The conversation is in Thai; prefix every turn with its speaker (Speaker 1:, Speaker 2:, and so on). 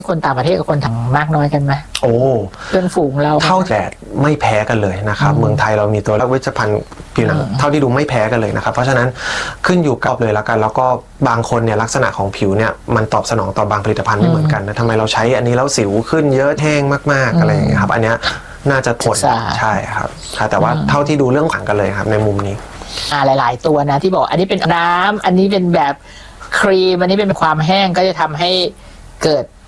Speaker 1: คนต่างประเทศกับคนถังมากน้อยกันไหม
Speaker 2: โอ้
Speaker 1: เพื่อนฝูงเรา
Speaker 2: เท่าแต่ไม่แพ้กันเลยนะครับเมืองไทยเรามีตัวเวชภัณฑ์ผิวหนังเท่าที่ดูไม่แพ้กันเลยนะครับเพราะฉะนั้นขึ้นอยู่กับเลยแล้วกันแล้วก็บางคนเนี่ยลักษณะของผิวเนี่ยมันตอบสนองต่อบางผลิตภัณฑ์ไม่เหมือนกันนะทำไมเราใช้อันนี้แล้วสิวขึ้นเยอะแห้งมากๆอะไรอย่างเงี้ยครับอันเนี้ยน่าจะผลใช่ครับแต่ว่าเท่าที่ดูเรื่องต่างกันเลยครับในมุมนี้
Speaker 1: หลายๆตัวนะที่บอกอันนี้เป็นน้ำอันนี้เป็นแบบครีมอันนี้เป็นความแห้งก็จะทำให้เกิด